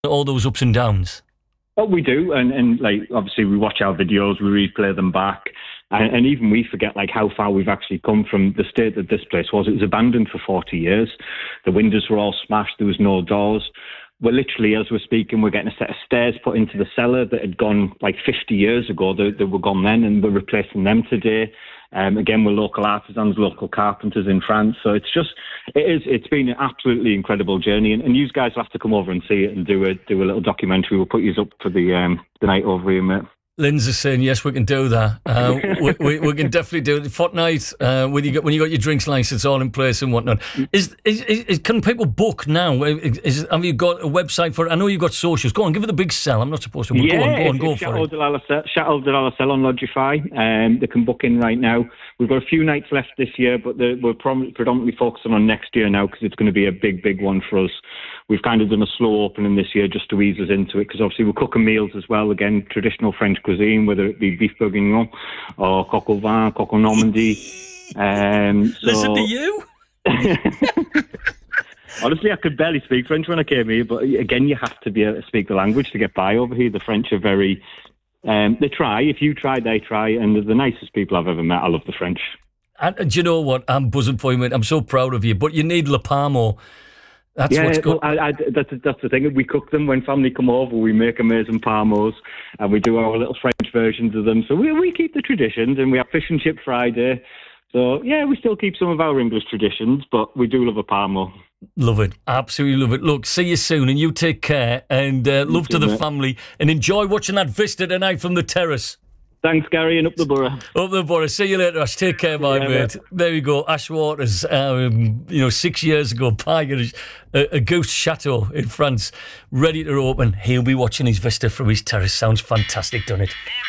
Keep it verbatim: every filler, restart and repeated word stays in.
all those ups and downs? Oh, we do, and, and like obviously we watch our videos, we replay them back, and, and even we forget like how far we've actually come from the state that this place was. It was abandoned for forty years. The windows were all smashed. There was no doors. We're literally, as we're speaking, we're getting a set of stairs put into the cellar that had gone like fifty years ago. They, they were gone then, and we're replacing them today. Um, again, we're local artisans, local carpenters in France. So it's just, it is, it's been an absolutely incredible journey. And, and you guys will have to come over and see it and do a do a little documentary. We'll put you up for the um, the night over here, mate. Lynn's is saying, yes, we can do that. Uh, we, we, we can definitely do it. Fortnight, uh, when, you get, when you got your drinks licence all in place and whatnot. Is, is, is Can people book now? Is, have you got a website for it? I know you've got socials. Go on, give it a big sell. I'm not supposed to. But yeah, go on, go on, go Chateau for it. Chateau de la Lacelle on Logify. Um, they can book in right now. We've got a few nights left this year, but we're predominantly focusing on next year now because it's going to be a big, big one for us. We've kind of done a slow opening this year just to ease us into it because obviously we're cooking meals as well. Again, traditional French cuisine, whether it be beef bourguignon or coq au vin, coq au Normandie. Um, so... Listen to you. Honestly, I could barely speak French when I came here, but again, you have to be able to speak the language to get by over here. The French are very... Um, they try. If you try, they try, and they're the nicest people I've ever met. I love the French. And, and do you know what? I'm buzzing for you, mate. I'm so proud of you. But you need Le Parmo. That's yeah, what's good. Well, I, I, that's, that's the thing. We cook them when family come over. We make amazing parmos, and we do our little French versions of them. So we we keep the traditions, and we have Fish and Chip Friday. So yeah, we still keep some of our English traditions, but we do love a parmo. Love it. Absolutely love it. Look, see you soon, and you take care, and uh, love to the mate. family, and enjoy watching that vista tonight from the terrace. Thanks, Gary, and up the borough. Up the borough. See you later, Ash. Take care, my yeah, mate. mate. There we go. Ash Waters, um, you know, six years ago, buying a, a Goose Chateau in France, ready to open. He'll be watching his vista from his terrace. Sounds fantastic, doesn't it?